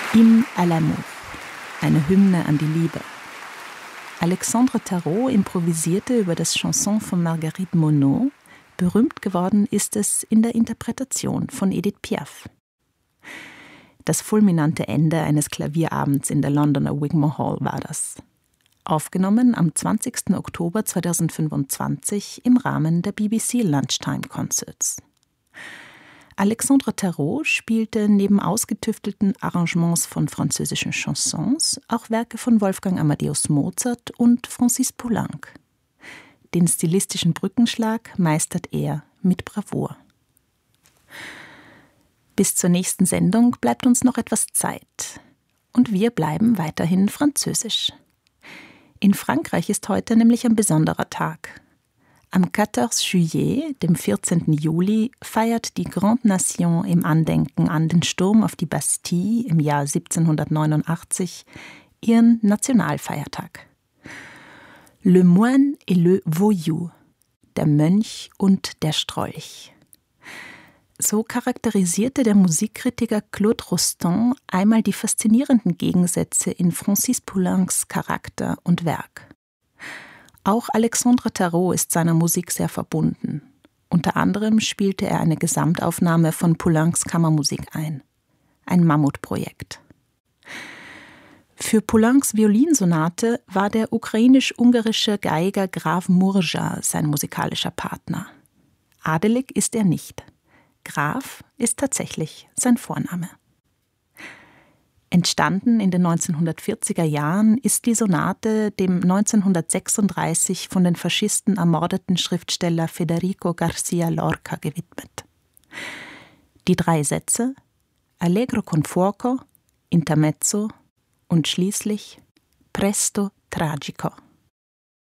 Hymne à l'amour, eine Hymne an die Liebe. Alexandre Tarot improvisierte über das Chanson von Marguerite Monod. Berühmt geworden ist es in der Interpretation von Edith Piaf. Das fulminante Ende eines Klavierabends in der Londoner Wigmore Hall war das. Aufgenommen am 20. Oktober 2025 im Rahmen der BBC Lunchtime Concerts. Alexandre Tarot spielte neben ausgetüftelten Arrangements von französischen Chansons auch Werke von Wolfgang Amadeus Mozart und Francis Poulenc. Den stilistischen Brückenschlag meistert er mit Bravour. Bis zur nächsten Sendung bleibt uns noch etwas Zeit. Und wir bleiben weiterhin französisch. In Frankreich ist heute nämlich ein besonderer Tag. Am 14 Juillet, dem 14. Juli, feiert die Grande Nation im Andenken an den Sturm auf die Bastille im Jahr 1789 ihren Nationalfeiertag. Le Moine et le Voyou, der Mönch und der Strolch. So charakterisierte der Musikkritiker Claude Rostand einmal die faszinierenden Gegensätze in Francis Poulencs Charakter und Werk. Auch Alexandre Tarot ist seiner Musik sehr verbunden. Unter anderem spielte er eine Gesamtaufnahme von Poulencs Kammermusik ein. Ein Mammutprojekt. Für Poulencs Violinsonate war der ukrainisch-ungarische Geiger Graf Murza sein musikalischer Partner. Adelig ist er nicht. Graf ist tatsächlich sein Vorname. Entstanden in den 1940er Jahren ist die Sonate dem 1936 von den Faschisten ermordeten Schriftsteller Federico García Lorca gewidmet. Die 3 Sätze Allegro con fuoco, Intermezzo und schließlich Presto tragico.